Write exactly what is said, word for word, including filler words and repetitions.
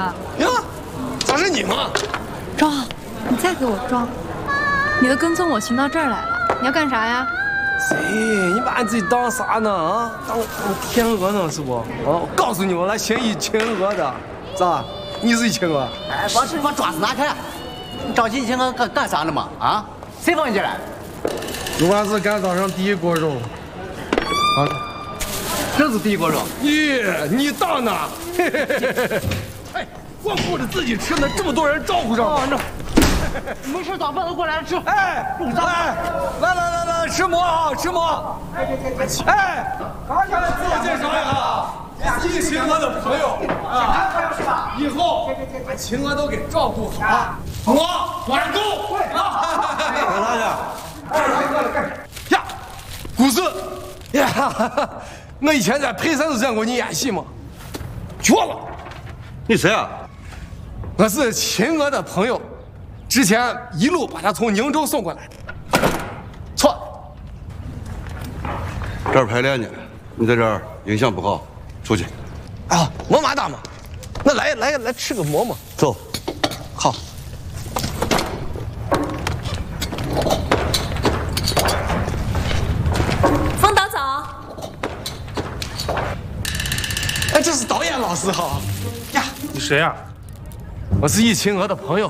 呀？ 呀，咋是你嘛？ 装，你再给我装！你都跟踪我寻到这儿来了，你要干啥呀？ 谁？你把你自己当啥呢？啊，当当天鹅呢是不？啊，我告诉你，我来寻一秦娥的，咋？你是一秦娥？ 哎，把这把爪子拿开！你找一秦娥干干啥呢嘛？啊？谁放你进来？ 我是赶早上第一锅肉。啊， 这是第一锅肉。 咦，你当呢？哎，光顾着自己吃呢，这么多人招呼上。哦， 没事，早饭都过来了吃。 哎，来来来来来，吃馍啊，吃馍！哎，自我介绍一下，一秦娥的朋友啊，以后把秦娥都给照顾好，我往上勾。来来呀，古四呀，我以前在沛山都见过你演戏吗？绝了！ 你谁啊？ 我是秦娥的朋友。之前一路把他从宁州送过来的，错。 这儿排练呢，你在这儿影响不好，出去。 啊，么嘛大嘛，那来来来吃个馍馍。 走。 好。 方导早。 哎，这是导演老师好。呀， 你谁呀？ 我是易秦娥的朋友。